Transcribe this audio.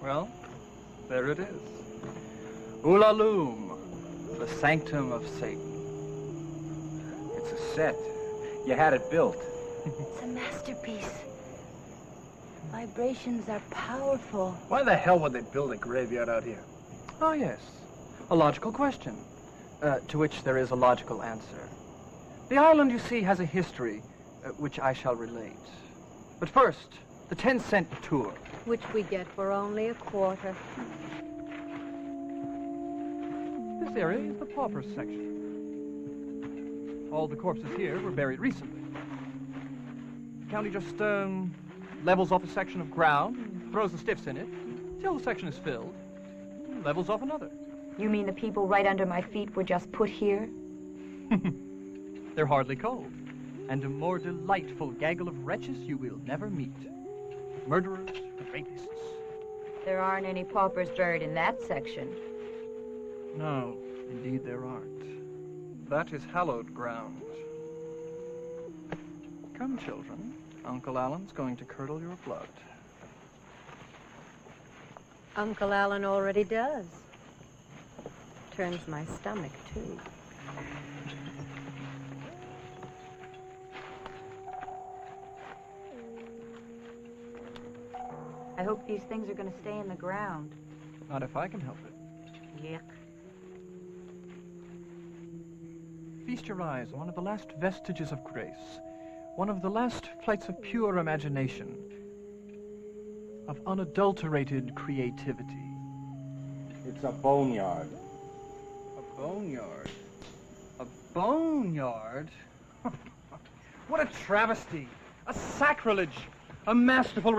Well, there it is. Ulalume, the sanctum of Satan. It's a set. You had it built. It's a masterpiece. Vibrations are powerful. Why the hell would they build a graveyard out here? Oh, yes. A logical question, to which there is a logical answer. The island, you see, has a history, which I shall relate. But first, the 10-cent tour. Which we get for only a quarter. This area is the paupers section. All the corpses here were buried recently. The county just, levels off a section of ground, throws the stiffs in it, till the section is filled, levels off another. You mean the people right under my feet were just put here? They're hardly cold, and a more delightful gaggle of wretches you will never meet. Murderers, rapists. There aren't any paupers buried in that section. No, indeed there aren't. That is hallowed ground. Come, children. Uncle Alan's going to curdle your blood. Uncle Alan already does. Turns my stomach, too. I hope these things are going to stay in the ground. Not if I can help it. Yuck. Feast your eyes on one of the last vestiges of grace. One of the last flights of pure imagination. Of unadulterated creativity. It's a boneyard. A boneyard? A boneyard? What a travesty! A sacrilege! A masterful